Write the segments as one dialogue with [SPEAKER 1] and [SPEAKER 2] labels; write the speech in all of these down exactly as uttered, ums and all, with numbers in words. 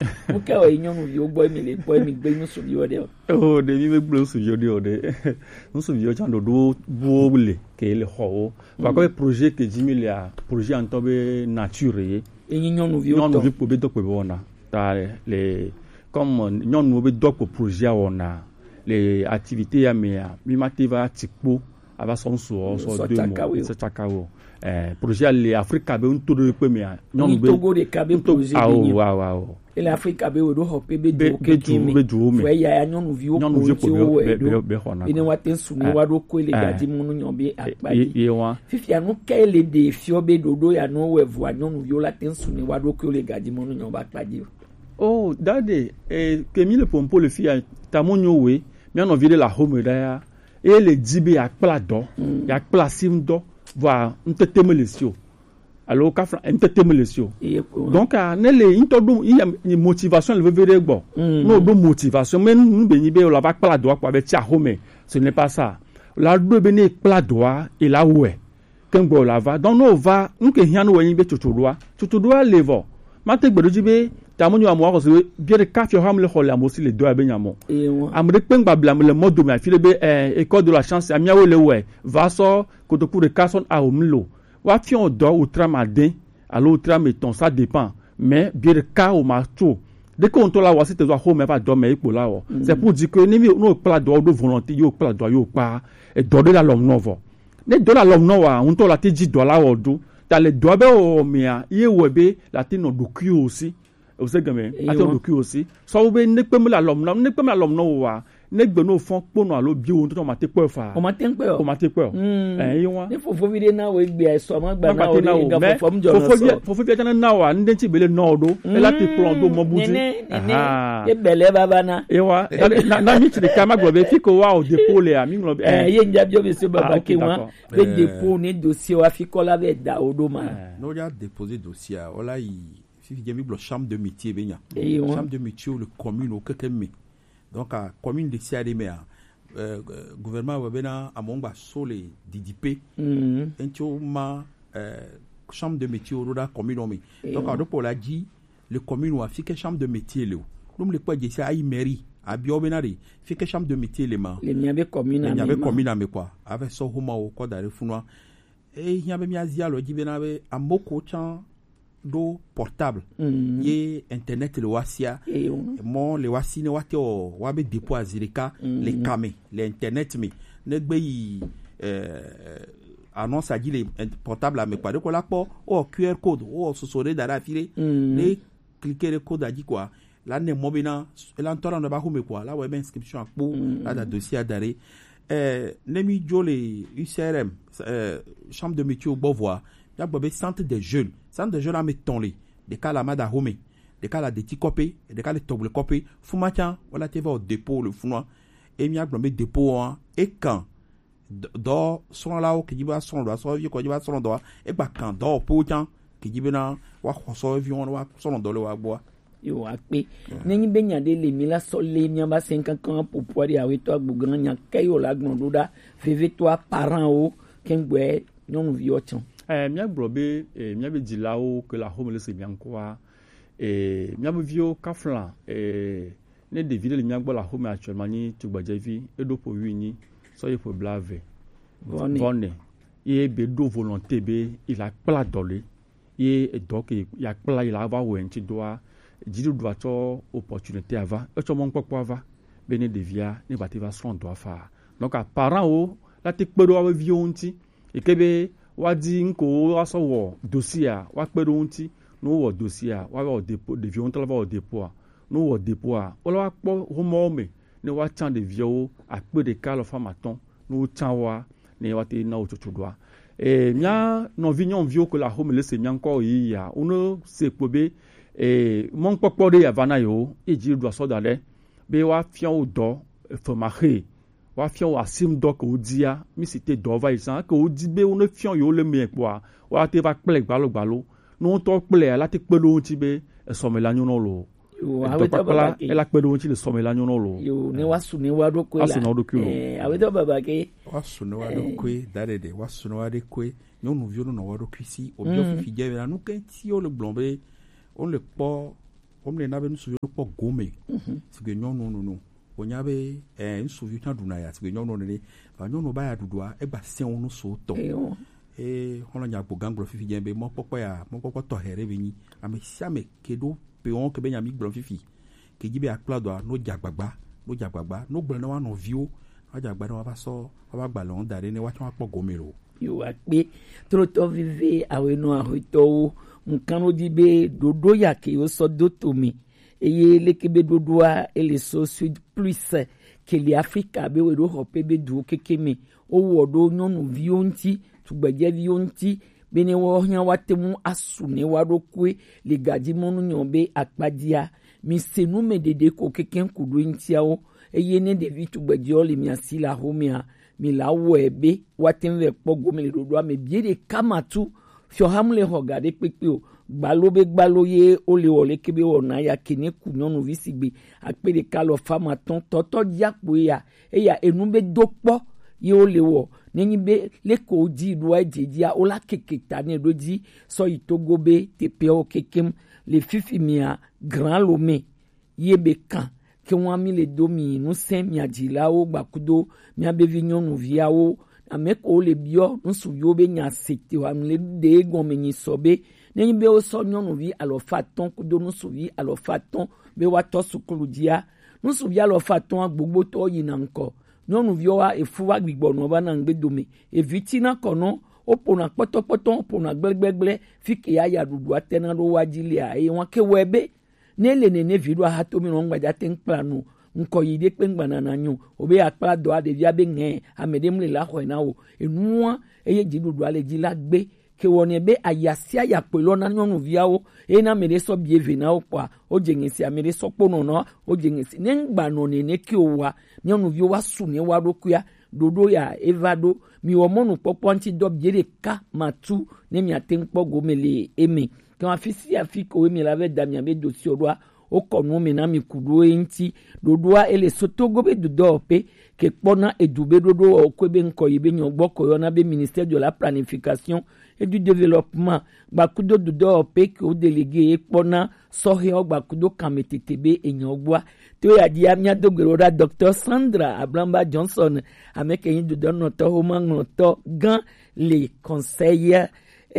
[SPEAKER 1] Ok, ouais, ils ont vu au boy, mais les boys, mais ils nous sont vieux d'ailleurs.
[SPEAKER 2] Oh, des vieux bleus sont vieux d'ailleurs. Nous sommes vieux, j'en ai deux boulets, qui est le haut. Par contre, projet que Jimmy il y a, projet en tombé naturel.
[SPEAKER 1] Et ils ont vu
[SPEAKER 2] au temps. Ils ont vu pour bien donc pour on a. Les, comme ils ont vu donc pour projet on a. Les activités à mais, mimativa tikpo, avec son sourd, son deux mots, c'est chacao. Eh, projet les Afrique avait un tour de premier
[SPEAKER 1] non Togo de Kabe projet
[SPEAKER 2] ah ouais ouais
[SPEAKER 1] et l'Afrique avait au hop be
[SPEAKER 2] do be do me
[SPEAKER 1] ouais ya non vi o ko be be be hona ina waten sunu wado ko le gadi munu nyobe akpadi fifi anu kele de fiobe dodo ya no we vo anyon vi o la ten sunu wado ko le gadi munu nyoba akpadi
[SPEAKER 2] oh dade eh kemi le pompo le fi tamonyo we mi on vide la home da et le dibe akpla do ya akpla sim do voilà un tété lesio alors kafra un tété lesio donc ne le intodo il motivation le veut bon no do motivation mais nous beni be la ba pla doa kwa be tia home ce n'est pas ça la do beni pla doa et la ouais quand go la va donc no va nous que hian wo yin be tutudoa tutudoa levo mate gbedo jibe tamonyo amo ko se biere kafio ham le hole amo si le doa be nyamo amre pengba blam le mode me afile be école de la chance amia wo le ouais va so kotoku de carson a omlo wa fion do ou tramadin alo trameton ça dépend mais biere ka o macho dès qu'on to la wa c'était zo home pas dormir ipo la o c'est pour dire que ni no pla do do volonté yo pla do yo pa e do de la lom novo ne do la lom no wa on to la te ji do la o do ta le do be o mia ye webe la te no do ku aussi o se game ati do ku aussi so be ne pe me la lom no ne pe me la lom no wa ne gbe no fon pono alo bi o to ma te pe fa
[SPEAKER 1] o ma te pe
[SPEAKER 2] o ma te pe eh yin wa
[SPEAKER 1] ne fo fo bi de na we gbe e so ma gba na o ga fo fo
[SPEAKER 2] jo so fo fo bi jana na wa nde ti bele no do e la te plan do mo buji
[SPEAKER 1] ah e bele baba na
[SPEAKER 2] e wa na mi ti de kama gbo be fi ko wa o depot le ami nglo
[SPEAKER 1] eh ye nja bio be se baba ke wa be depot ni dossier wa fi ko la be da o do ma
[SPEAKER 3] no ja déposer dossier o la yi fi fi jemi blo chambre de métier be nya chambre de métier le commune o kekeme donc à commune de Siademea euh, gouvernement webena amongba sole didipé entio ma chambre de métier au roda commune omi donc à pour la dit le commune ou afike chambre de métier le nous le quoi dire ça ay mairie à biobenari fike chambre de métier le ma
[SPEAKER 1] le miabe commune
[SPEAKER 3] le miabe commune ame quoi avec so homa o ko dare funwa e hiabe mi azia lo jibenabe amoko chan do portable mm. ye internet le wasia e mo le wasi ne wate o wa be dépôt azirika mm. le kame le internet mi ne gbe yi euh annonce a dit les portable me pas de ko la po o Q R code o so so de dara file mm. ne cliquer le code a dit quoi là ne mo bina l'entourant de ba ko me quoi là ouais inscription pour mm. là da dossier d'arrêt euh ne mi jole U C R M euh, chambre de métier au Beauvoir ya bobe centre des jeunes centre des jeunes a metonli de kala mada home de kala de tikopé de kala toble copé fumacha wala te va au dépôt le funwa et mi a blomé dépôt et quand do son là que jiba son do so vi ko jiba son do e ba kan do po chan que jibena wa so vi on wa son do le wa boa
[SPEAKER 1] yo akpe nenyi benya de le mila so le mi ba cinquante ans pour pouvoir ya weto agbogan nya kayo la gbondo da feve toi parent o kengwe non vi o chan
[SPEAKER 2] eh mia brobe eh mia be dilao que la home le se bien quoi et mia be vio kaflan eh ne de vidéo le mia gbo la home actuellement ni tugbajevi e do po wi ni so ye po blave bonne ye be do volonté be il a pla dolé ye donc il a pla il a va wenti doa jidu doa to opportunité ava e to mon popo ava bene de via ne bativa son doa fa donc a parent o la te pedo ava vionti e kebe wadi nko wa so wo dossier wa pedo nti no wo dossier wa wo dépôt de vion to la wo dépôt no wo dépôt o la po homo me ne wa chan de vio a pe de kalo famaton no chan wa ne wa te na o tutudoa e mia no vignon vio que la home le se mia nko yi ya uno se pobe e mon popo de ya vana yo e ji do so dale be wa fian o do fo ma he wa fian wa sim do ko dia mi cité do va isan ko di be uno fian yo le me kwa wa te va ple gbalo gbalo no to ple la te pelo ti be so me la nyu no lo
[SPEAKER 1] yo aweta baba ke
[SPEAKER 2] ela pelo ti le so me la nyu no lo
[SPEAKER 1] yo ne wasu ne wa do ko la
[SPEAKER 2] asu no do ku
[SPEAKER 1] eh aweta baba ke
[SPEAKER 3] wasu no wa do ku dare de wasu no wa de ku nyo nu vio no wa do ku si o bio fi je na nu ke ti o le blombe on le po comme les n'avaient nous souviens pas gommé c'est que non non non non on y avait un souvenir de Dunaya c'est que non non non va non no ba ya dodoa e ba se on no so to e on nya bo ganglo fifi jembe mo popo ya mo popo to here beni ame siame kedo pe on ke benya mi glo fifi ke jibe akpla do no jagbagba no jagbagba no gble na wa no vio wa jagbagba na wa so wa gba lo ndare ni wa tun apo gomero
[SPEAKER 1] yo akpe troto vive awe no ahoto nkano dibe dodo ya ke o so dotomi eye lekebe dodoa ele so sud plus ke li Africa be we do hope be du kekeme o wodo nyonu vionti tugbaje vionti bene wo hyan watemu asune wadokwe le gaji monu nyombe akpadia mi senu medede ko keken kudu ntiawo eye ne de vitugbaje o le mi asila homia mi la webe watenwe pogo mi le dodoa me biere kamatu fio hamle hogade pepe o gbalobe gbaloye ole ole kebe ona ya kene ku nyonu visigbe apere kalo fama ton toto diapo ya eya enube dopo ye ole wo nenyi be leko di doa jedia ola keketa ne doji so itogobe tepe o kekem le fifimia grand lome yebe kan ke wami le domi nu sem ya jila o gbakudo mia be vinyonu via o ameko le bio nu su yobe nya sete wa le de gomenyi sobe nenyi be o so nyonu vi alo faton kudo nu su vi alo faton be wa to sukuludia nu su vi alo faton agbogbo to yina nko nyonu vi wa efuwa gbigbo no ba na ngbe dome e vitina kono opona potopoto opona gbegbegle fike ya ya dudu atena do wajilia e won ke webe nele nene vidu hato mi no ngbaja ten planu nko yide pe ngbana na nyu obe akpa do ade via be nge amedem le la ho na wo enua eye jidudu ale jila gbe ke woni be ayasia ya pelo na nyonu via wo e na mere so bieve na wo kwa o jengesi amere so pono no o jengesi ne ngbano nene ki owa nyonu vi wa su ne wa dokua dodo ya evado mi wo monu popo nti do biere ka matu ne mi atempo gomele eme kan afisi afiko we mi lave damia be dosi odwa o konu me na mi kudo enti dodoa ele sotogo be dodo pe ke pona edube dodo o kwebe nko yibe nyogbo ko na be ministère de la planification et du développement bakudo dodo pe ke o délégué pona sohe o bakudo kametetebe enyogbo to ya dia mia dogero docteur Sandra Abramba Johnson ameke yin dodo no to ho man to gan les conseillers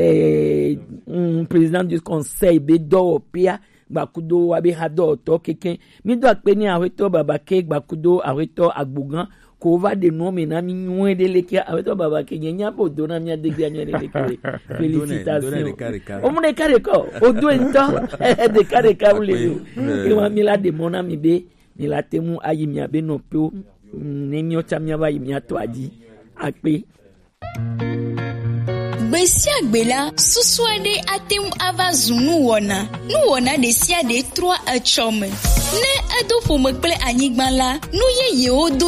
[SPEAKER 1] eh un président du conseil be do opia gbakudo wabe hado to keken mi do pe ni aweto baba ke gbakudo aweto agbogan ko va de no me na mi nwe de le ke aweto baba ke nyanya bodo na mi ade ganya de ke félicitations o mo de kare ko o do ento de kare ka ule e wa mi la de mona mi be mi la temu ayi mi abe no pe ne mi o cha mi aba yi mi ato aji ape
[SPEAKER 4] Besia gbela suswade atem ava zunu wona nu wona de sia de trois achome ne ado fo mekple anyigba la nu ye ye odo